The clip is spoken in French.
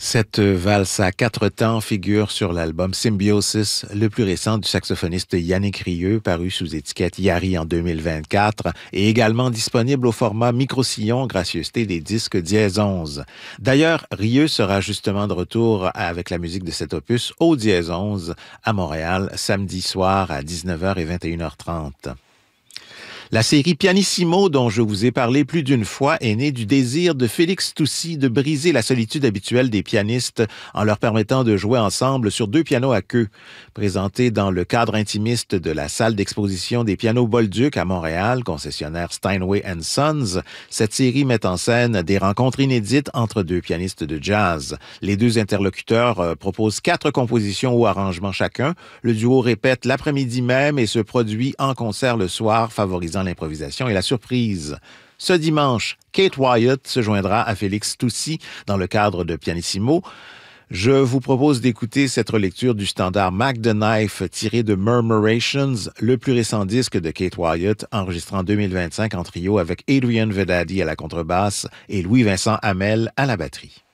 Cette valse à quatre temps figure sur l'album Symbiosis, le plus récent du saxophoniste Yannick Rieu, paru sous étiquette Yari en 2024, et également disponible au format micro-sillon, gracieuseté des disques Dièse 11. D'ailleurs, Rieu sera justement de retour avec la musique de cet opus au Dièse 11 à Montréal, samedi soir à 19h et 21h30. La série Pianissimo, dont je vous ai parlé plus d'une fois, est née du désir de Félix Toucy de briser la solitude habituelle des pianistes en leur permettant de jouer ensemble sur deux pianos à queue. Présentée dans le cadre intimiste de la salle d'exposition des pianos Bolduc à Montréal, concessionnaire Steinway & Sons, cette série met en scène des rencontres inédites entre deux pianistes de jazz. Les deux interlocuteurs proposent 4 compositions ou arrangements chacun. Le duo répète l'après-midi même et se produit en concert le soir, favorisant l'improvisation et la surprise. Ce dimanche, Kate Wyatt se joindra à Félix Toucy dans le cadre de Pianissimo. Je vous propose d'écouter cette relecture du standard Mac the Knife tiré de Murmurations, le plus récent disque de Kate Wyatt, enregistré en 2025 en trio avec Adrian Vedadi à la contrebasse et Louis-Vincent Hamel à la batterie.